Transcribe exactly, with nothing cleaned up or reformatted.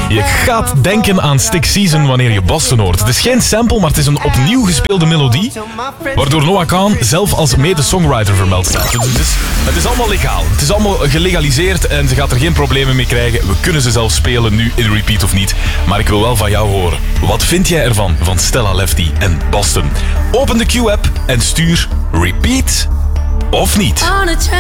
Je gaat denken aan Stick Season wanneer je Boston hoort. Het is geen sample, maar het is een opnieuw gespeelde melodie, waardoor Noah Kahan zelf als mede-songwriter vermeld staat. Dus het is, het is allemaal legaal. Het is allemaal gelegaliseerd en ze gaat er geen problemen mee krijgen. We kunnen ze zelf spelen, nu in repeat of niet. Maar ik wil wel van jou horen. Wat vind jij ervan, van Stella Lefty en Boston? Open de Q-app en stuur repeat of niet.